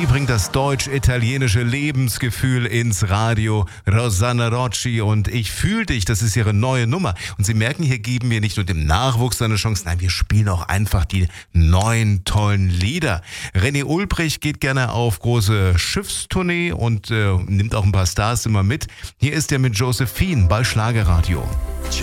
Sie bringt das deutsch-italienische Lebensgefühl ins Radio. Rosanna Rocci und Ich fühl dich, das ist ihre neue Nummer. Und Sie merken, hier geben wir nicht nur dem Nachwuchs eine Chance, nein, wir spielen auch einfach die neuen tollen Lieder. René Ulbricht geht gerne auf große Schiffstournee und nimmt auch ein paar Stars immer mit. Hier ist er mit Josephine bei Schlagerradio.